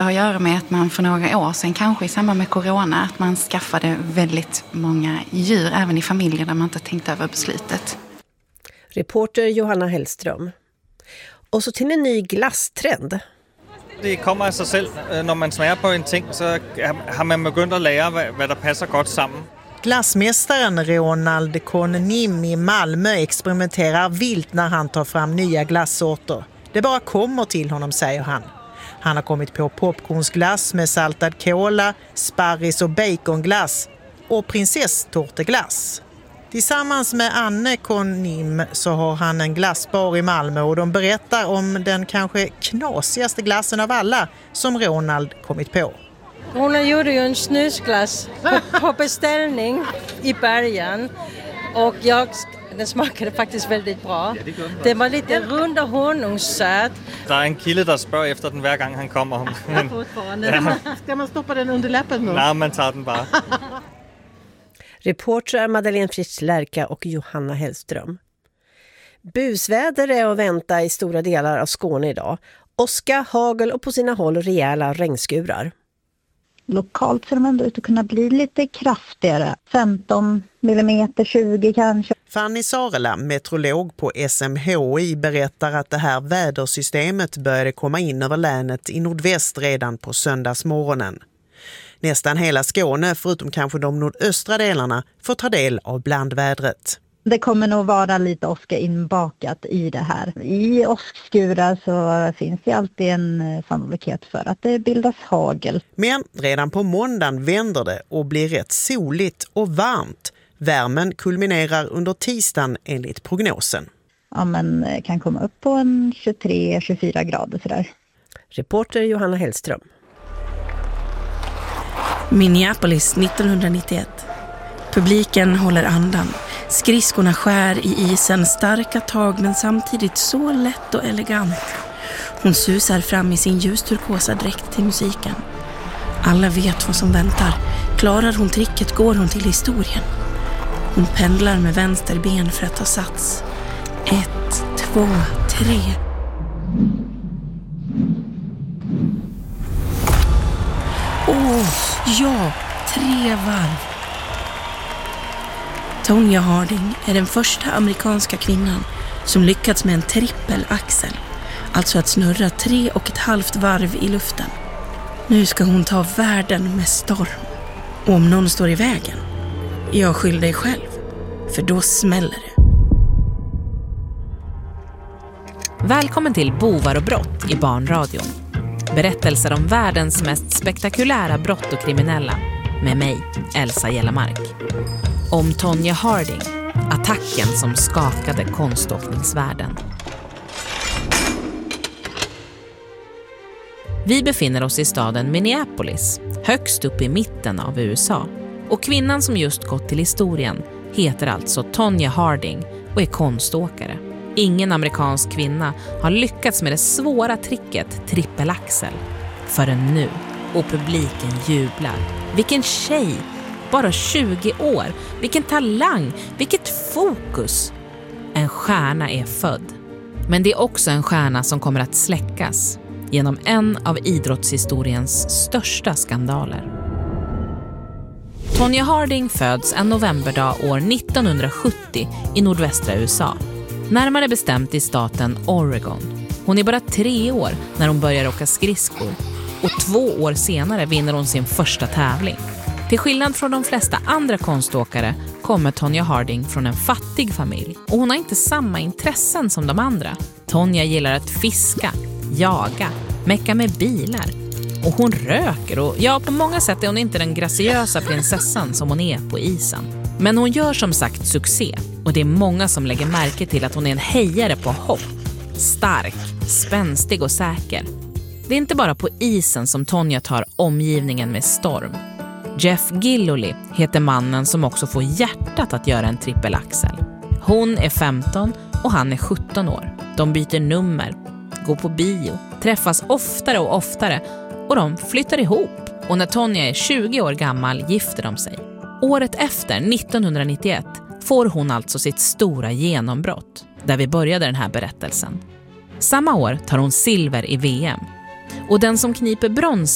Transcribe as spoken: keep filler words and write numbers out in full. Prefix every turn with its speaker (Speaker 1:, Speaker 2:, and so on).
Speaker 1: att göra med att man för några år sedan, kanske i samband med corona, att man skaffade väldigt många djur, även i familjer där man inte tänkt över beslutet.
Speaker 2: Reporter Johanna Hellström. Och så till en ny glasstrend.
Speaker 3: Det kommer av sig själv. När man smager på en ting så har man börjat att lära vad det passar gott samman.
Speaker 4: Glassmästaren Ronald Kohn-Nim i Malmö experimenterar vilt när han tar fram nya glassorter. Det bara kommer till honom, säger han. Han har kommit på popcornsglass med saltad kola, sparris och baconglass och prinsesstårteglass. Tillsammans med Anne Kohn-Nim så har han en glassbar i Malmö och de berättar om den kanske knasigaste glassen av alla som Ronald kommit på.
Speaker 5: Ronald gjorde ju en snusglass på, på beställning i början och jag, den smakade faktiskt väldigt bra. Det var lite rund och honungssöt.
Speaker 3: Det är en kille som spör efter den varje gång han kommer.
Speaker 6: Men, ja. Ska man stoppa den under läppen då?
Speaker 3: Nej, man tar den bara.
Speaker 2: Reportrar Madeleine Fritz-Lärka och Johanna Hellström. Busväder är att vänta i stora delar av Skåne idag. Åska, hagel och på sina håll rejäla regnskurar.
Speaker 7: Lokalt ser de ändå ut att kunna bli lite kraftigare. femton millimeter, tjugo kanske.
Speaker 4: Fanny Sarela, meteorolog på S M H I, berättar att det här vädersystemet började komma in över länet i nordväst redan på söndagsmorgonen. Nästan hela Skåne, förutom kanske de nordöstra delarna, får ta del av blandvädret.
Speaker 7: Det kommer nog vara lite åska inbakat i det här. I åskskurar så finns det alltid en sannolikhet för att det bildas hagel.
Speaker 4: Men redan på måndagen vänder det och blir rätt soligt och varmt. Värmen kulminerar under tisdagen enligt prognosen.
Speaker 7: Ja, men kan komma upp på en tjugotre till tjugofyra grader sådär.
Speaker 2: Reporter Johanna Hellström.
Speaker 8: Minneapolis nittonhundranittioett. Publiken håller andan. Skridskorna skär i isen, starka tag men samtidigt så lätt och elegant. Hon susar fram i sin ljusturkosa dräkt till musiken. Alla vet vad som väntar. Klarar hon tricket går hon till historien. Hon pendlar med vänster ben för att ta sats. Ett, två, tre. Åh, ja, tre varv. Tonya Harding är den första amerikanska kvinnan som lyckats med en trippelaxel. Alltså att snurra tre och ett halvt varv i luften. Nu ska hon ta världen med storm. Och om någon står i vägen, jag skyller dig själv. För då smäller det.
Speaker 9: Välkommen till Bovar och brott i Barnradion. Berättelser om världens mest spektakulära brott och kriminella. Med mig, Elsa Gellermark. Om Tonya Harding, attacken som skakade konståkningsvärlden. Vi befinner oss i staden Minneapolis, högst upp i mitten av U S A. Och kvinnan som just gått till historien heter alltså Tonya Harding och är konståkare. Ingen amerikansk kvinna har lyckats med det svåra tricket trippelaxel. Förrän nu, och publiken jublar. Vilken tjej! Bara tjugo år. Vilken talang, vilket fokus. En stjärna är född. Men det är också en stjärna som kommer att släckas genom en av idrottshistoriens största skandaler. Tonya Harding föds en novemberdag år nittonhundrasjuttio i nordvästra U S A. Närmare bestämt i staten Oregon. Hon är bara tre år när hon börjar åka skridskor. Och två år senare vinner hon sin första tävling. Till skillnad från de flesta andra konståkare kommer Tonya Harding från en fattig familj. Och hon har inte samma intressen som de andra. Tonya gillar att fiska, jaga, mecka med bilar. Och hon röker och ja, på många sätt är hon inte den graciösa prinsessan som hon är på isen. Men hon gör som sagt succé. Och det är många som lägger märke till att hon är en hejare på hopp. Stark, spänstig och säker. Det är inte bara på isen som Tonya tar omgivningen med storm. Jeff Gilloley heter mannen som också får hjärtat att göra en trippelaxel. Hon är femton och han är sjutton år. De byter nummer, går på bio, träffas oftare och oftare och de flyttar ihop. Och när Tonya är tjugo år gammal gifter de sig. Året efter, nittonhundranittioett, får hon alltså sitt stora genombrott, där vi började den här berättelsen. Samma år tar hon silver i V M. Och den som kniper brons